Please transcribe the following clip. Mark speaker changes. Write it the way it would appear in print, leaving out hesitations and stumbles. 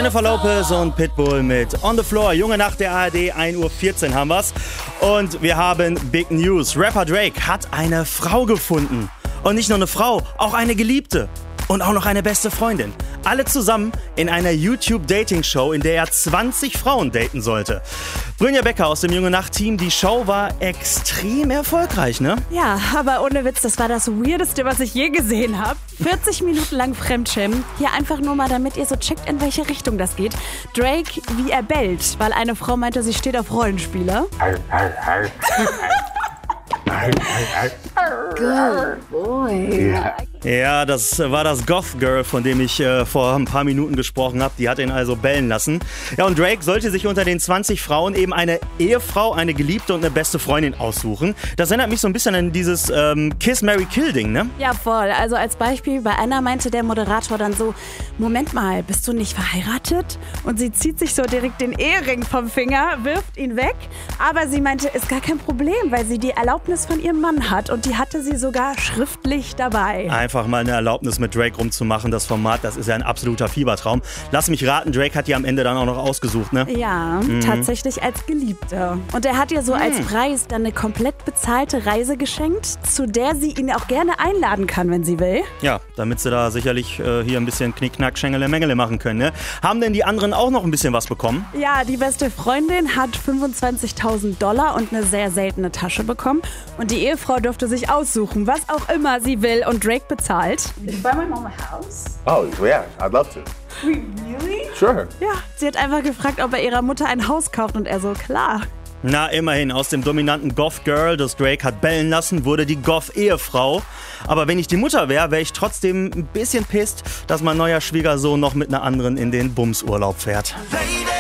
Speaker 1: Jennifer Lopez und Pitbull mit On the Floor. Junge Nacht der ARD, 1:14 Uhr haben wir's. Und wir haben Big News. Rapper Drake hat eine Frau gefunden. Und nicht nur eine Frau, auch eine Geliebte. Und auch noch eine beste Freundin. Alle zusammen in einer YouTube-Dating-Show, in der er 20 Frauen daten sollte. Brynja Becker aus dem Junge Nacht-Team, die Show war extrem erfolgreich, ne?
Speaker 2: Ja, aber ohne Witz, das war das Weirdeste, was ich je gesehen habe. 40 Minuten lang Fremdschämen. Hier einfach nur mal, damit ihr so checkt, in welche Richtung das geht. Drake, wie er bellt, weil eine Frau meinte, sie steht auf Rollenspieler.
Speaker 3: Good boy.
Speaker 1: Ja, das war das Goth-Girl, von dem ich vor ein paar Minuten gesprochen habe. Die hat ihn also bellen lassen. Ja, und Drake sollte sich unter den 20 Frauen eben eine Ehefrau, eine Geliebte und eine beste Freundin aussuchen. Das erinnert mich so ein bisschen an dieses Kiss, Marry, Kill-Ding, ne?
Speaker 2: Ja, voll. Also als Beispiel, bei einer meinte der Moderator dann so, Moment mal, bist du nicht verheiratet? Und sie zieht sich so direkt den Ehering vom Finger, wirft ihn weg. Aber sie meinte, ist gar kein Problem, weil sie die Erlaubnis von ihrem Mann hat. Und die hatte sie sogar schriftlich dabei.
Speaker 1: Einfach mal eine Erlaubnis mit Drake rumzumachen, das Format, das ist ja ein absoluter Fiebertraum. Lass mich raten, Drake hat die am Ende dann auch noch ausgesucht, ne?
Speaker 2: Ja, tatsächlich als Geliebte. Und er hat ihr so als Preis dann eine komplett bezahlte Reise geschenkt, zu der sie ihn auch gerne einladen kann, wenn sie will.
Speaker 1: Ja, damit sie da sicherlich hier ein bisschen Knickknack, Schengele, Mengele machen können, ne? Haben denn die anderen auch noch ein bisschen was bekommen?
Speaker 2: Ja, die beste Freundin hat $25.000 und eine sehr seltene Tasche bekommen. Und die Ehefrau durfte sich aussuchen, was auch immer sie will. Und Drake bezahlt.
Speaker 3: Did you buy my mom a house?
Speaker 4: Oh, yeah, I'd love to.
Speaker 3: Wait, really?
Speaker 4: Sure.
Speaker 2: Ja, sie hat einfach gefragt, ob er ihrer Mutter ein Haus kauft. Und er so, klar.
Speaker 1: Na, immerhin, aus dem dominanten Goth-Girl, das Drake hat bellen lassen, wurde die Goth-Ehefrau. Aber wenn ich die Mutter wäre ich trotzdem ein bisschen pisst, dass mein neuer Schwiegersohn noch mit einer anderen in den Bumsurlaub fährt.